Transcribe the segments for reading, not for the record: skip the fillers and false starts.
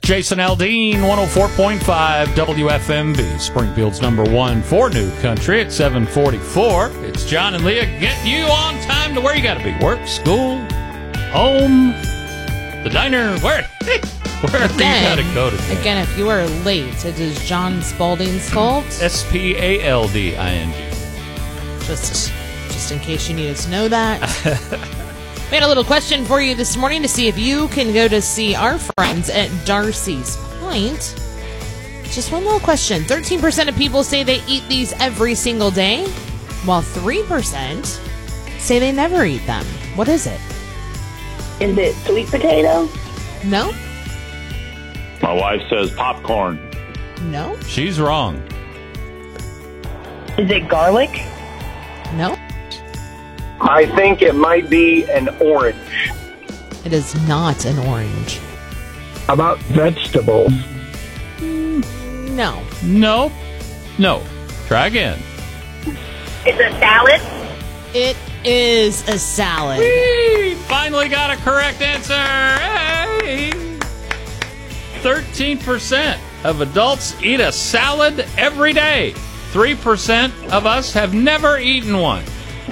Jason Aldean, 104.5 WFMB, Springfield's number one for New Country at 7:44. It's John and Leah getting you on time to where you got to be. Work, school, home, the diner, wherever you got to go today. Again, if you are late, it is John Spalding's fault. Spalding. Just in case you needed to know that. We had a little question for you this morning to see if you can go to see our friends at Darcy's Pint. Just one little question. 13% of people say they eat these every single day, while 3% say they never eat them. What is it? Is it sweet potato? No? My wife says popcorn. No? She's wrong. Is it garlic? No? I think it might be an orange. It is not an orange. How about vegetables? No. Nope. No. Try again. It's a salad? It is a salad. Whee! Finally got a correct answer. Hey! 13% of adults eat a salad every day. 3% of us have never eaten one.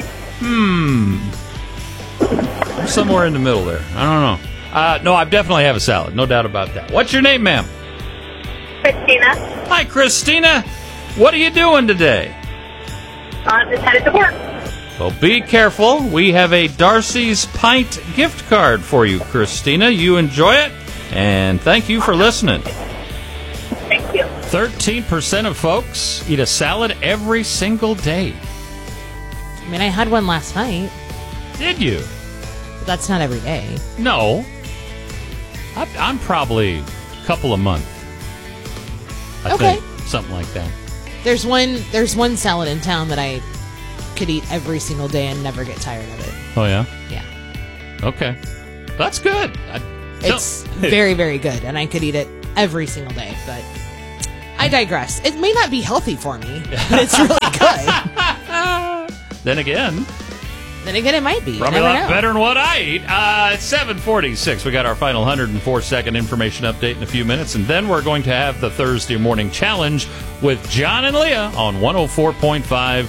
Somewhere in the middle there. I don't know. No, I definitely have a salad. No doubt about that. What's your name, ma'am? Christina. Hi, Christina. What are you doing today? Just headed to work. Well, be careful. We have a Darcy's Pint gift card for you, Christina. You enjoy it, and thank you for listening. Thank you. 13% of folks eat a salad every single day. I mean, I had one last night. Did you? But that's not every day. No. I'm probably a couple a month. I think. Something like that. There's one salad in town that I could eat every single day and never get tired of it. Oh, yeah? Yeah. Okay. That's good. It's very, very good, and I could eat it every single day, but I digress. It may not be healthy for me, but it's really good. Then again, it might be. Probably a lot better than what I eat. It's 7:46. We got our final 104-second information update in a few minutes, and then we're going to have the Thursday morning challenge with John and Leah on 104.5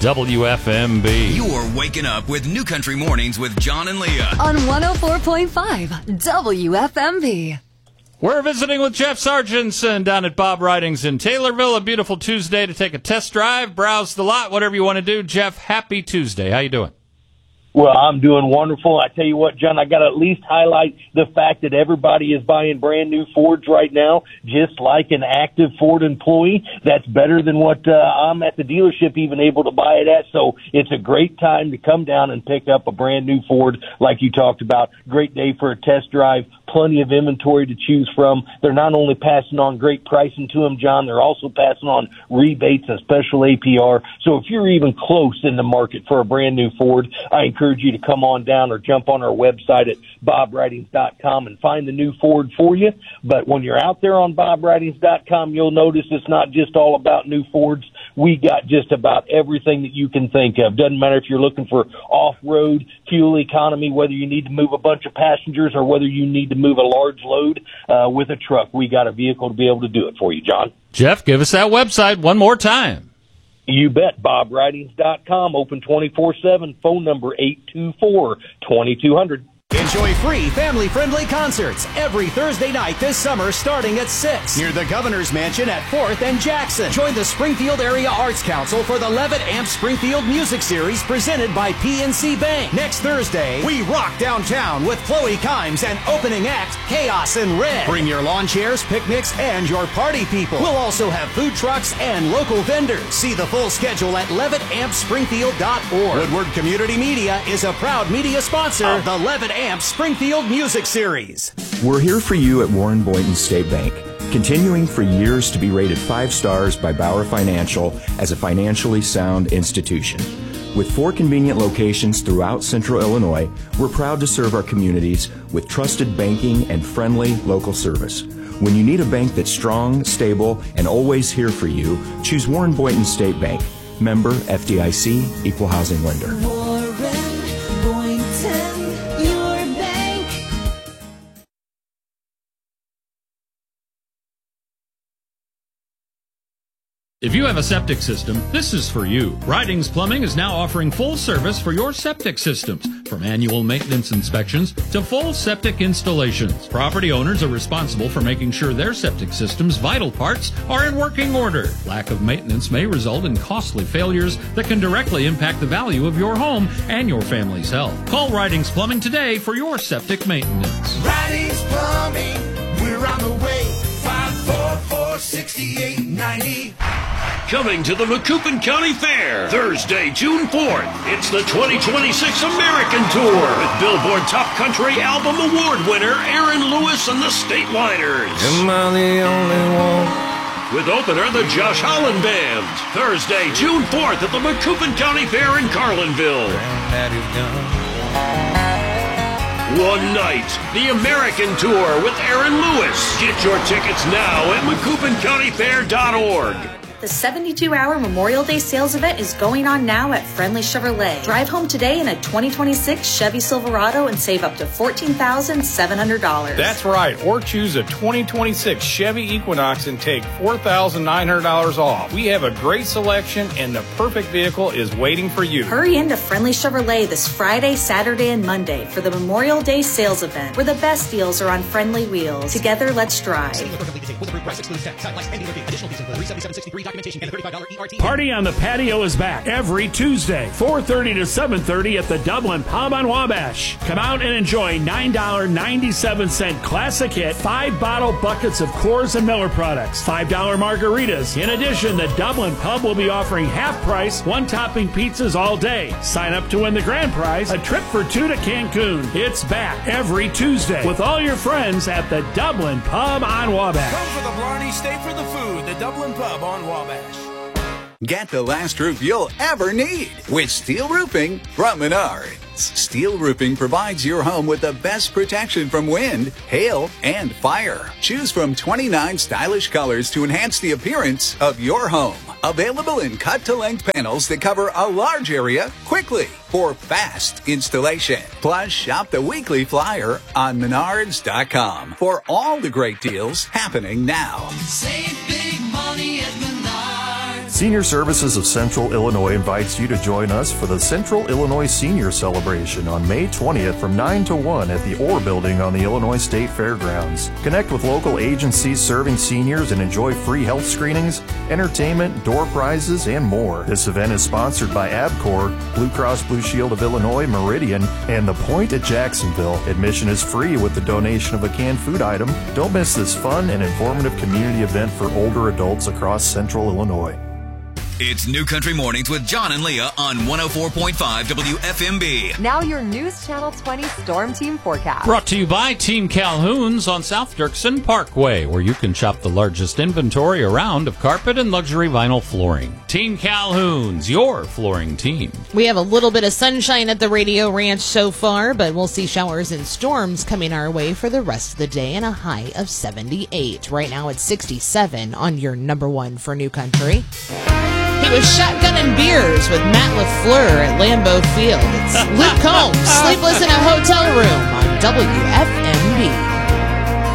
WFMB. You are waking up with New Country Mornings with John and Leah on 104.5 WFMB. We're visiting with Jeff Sargentson down at Bob Ridings in Taylorville. A beautiful Tuesday to take a test drive, browse the lot, whatever you want to do. Jeff, happy Tuesday. How you doing? Well, I'm doing wonderful. I tell you what, John, I got to at least highlight the fact that everybody is buying brand new Fords right now, just like an active Ford employee. That's better than what I'm at the dealership even able to buy it at. So it's a great time to come down and pick up a brand new Ford like you talked about. Great day for a test drive. Plenty of inventory to choose from. They're not only passing on great pricing to them, John, they're also passing on rebates and special APR. So if you're even close in the market for a brand new Ford, I encourage you to come on down or jump on our website at bobridings.com and find the new Ford for you. But when you're out there on bobridings.com, you'll notice it's not just all about new Fords. We got just about everything that you can think of. Doesn't matter if you're looking for off-road, fuel economy, whether you need to move a bunch of passengers or whether you need to move a large load with a truck. We got a vehicle to be able to do it for you, John. Jeff, give us that website one more time. You bet. BobWritings.com, open 24/7, phone number 824-2200. Enjoy free family-friendly concerts every Thursday night this summer starting at 6 near the Governor's Mansion at 4th and Jackson. Join the Springfield Area Arts Council for the Levitt Amp Springfield Music Series presented by PNC Bank. Next Thursday, we rock downtown with Chloe Kimes and opening act Chaos in Red. Bring your lawn chairs, picnics, and your party people. We'll also have food trucks and local vendors. See the full schedule at LevittAmpSpringfield.org. Woodward Community Media is a proud media sponsor of the Levitt Amp Springfield Music Series. We're here for you at Warren Boynton State Bank, continuing for years to be rated 5 stars by Bauer Financial as a financially sound institution. With 4 convenient locations throughout Central Illinois, we're proud to serve our communities with trusted banking and friendly local service. When you need a bank that's strong, stable, and always here for you, choose Warren Boynton State Bank. Member FDIC, Equal Housing Lender. If you have a septic system, this is for you. Ridings Plumbing is now offering full service for your septic systems, from annual maintenance inspections to full septic installations. Property owners are responsible for making sure their septic system's vital parts are in working order. Lack of maintenance may result in costly failures that can directly impact the value of your home and your family's health. Call Ridings Plumbing today for your septic maintenance. Ridings Plumbing, we're on the way. 544-6890. Coming to the Macoupin County Fair, Thursday, June 4th. It's the 2026 American Tour with Billboard Top Country Album Award winner Aaron Lewis and the Stateliners. Am I the only one? With opener, the Josh Holland Band. Thursday, June 4th at the Macoupin County Fair in Carlinville. One night, the American Tour with Aaron Lewis. Get your tickets now at MacoupinCountyFair.org. The 72-hour Memorial Day sales event is going on now at Friendly Chevrolet. Drive home today in a 2026 Chevy Silverado and save up to $14,700. That's right. Or choose a 2026 Chevy Equinox and take $4,900 off. We have a great selection and the perfect vehicle is waiting for you. Hurry into Friendly Chevrolet this Friday, Saturday, and Monday for the Memorial Day sales event, where the best deals are on friendly wheels. Together, let's drive. Party on the Patio is back every Tuesday, 4:30 to 7:30 at the Dublin Pub on Wabash. Come out and enjoy $9.97 classic hit, 5-bottle buckets of Coors and Miller products, $5 margaritas. In addition, the Dublin Pub will be offering half-price, one-topping pizzas all day. Sign up to win the grand prize, a trip for 2 to Cancun. It's back every Tuesday with all your friends at the Dublin Pub on Wabash. Come for the Blarney, stay for the food. The Dublin Pub on Wabash. Get the last roof you'll ever need with steel roofing from Menards. Steel roofing provides your home with the best protection from wind, hail, and fire. Choose from 29 stylish colors to enhance the appearance of your home. Available in cut-to-length panels that cover a large area quickly for fast installation. Plus, shop the weekly flyer on Menards.com for all the great deals happening now. Save big money at Menards. Senior Services of Central Illinois invites you to join us for the Central Illinois Senior Celebration on May 20th from 9 to 1 at the Orr Building on the Illinois State Fairgrounds. Connect with local agencies serving seniors and enjoy free health screenings, entertainment, door prizes, and more. This event is sponsored by ABCOR, Blue Cross Blue Shield of Illinois, Meridian, and The Point at Jacksonville. Admission is free with the donation of a canned food item. Don't miss this fun and informative community event for older adults across Central Illinois. It's New Country Mornings with John and Leah on 104.5 WFMB. Now your News Channel 20 Storm Team forecast. Brought to you by Team Calhoun's on South Dirksen Parkway, where you can shop the largest inventory around of carpet and luxury vinyl flooring. Team Calhoun's, your flooring team. We have a little bit of sunshine at the Radio Ranch so far, but we'll see showers and storms coming our way for the rest of the day and a high of 78. Right now it's 67 on your number one for New Country. He was shotgunning beers with Matt LaFleur at Lambeau Field. It's Luke Combs, Sleepless in a Hotel Room on WFM.